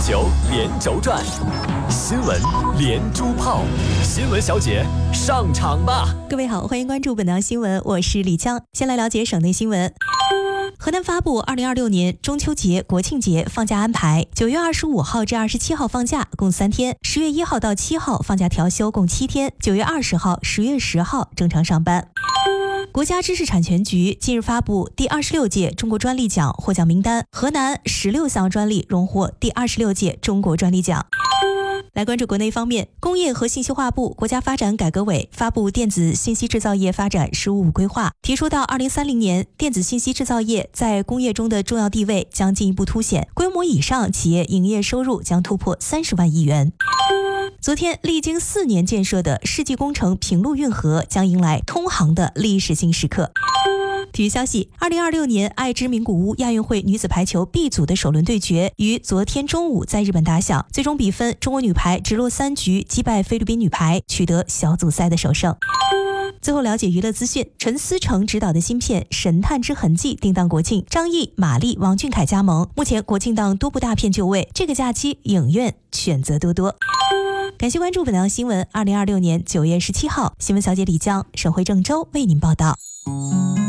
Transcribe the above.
球连轴转，新闻连珠炮，新闻小姐上场吧！ 各位好，欢迎关注本档新闻，我是李江。先来了解省内新闻。河南发布2026年中秋节、国庆节放假安排，9月25号至27号放假，共3天；10月1号到7号放假调休，共7天；9月20号、10月10号正常上班。国家知识产权局近日发布第26届中国专利奖获奖名单，河南16项专利荣获第26届中国专利奖。来关注国内方面，工业和信息化部、国家发展改革委发布电子信息制造业发展“十五五”规划，提出到2030年，电子信息制造业在工业中的重要地位将进一步凸显，规模以上企业营业收入将突破30万亿元。昨天，历经4年建设的世纪工程平陆运河将迎来通航的历史性时刻。体育消息，2026年爱知名古屋亚运会女子排球 B 组的首轮对决于昨天中午在日本打响，最终比分中国女排直落3局击败菲律宾女排，取得小组赛的首胜。最后了解娱乐资讯，陈思诚执导的新片《神探之痕迹》定档国庆，张译、马丽、王俊凯加盟。目前国庆档多部大片就位，这个假期影院选择多多。感谢关注本档新闻。2026年9月17号，新闻小姐李江，省会郑州为您报道。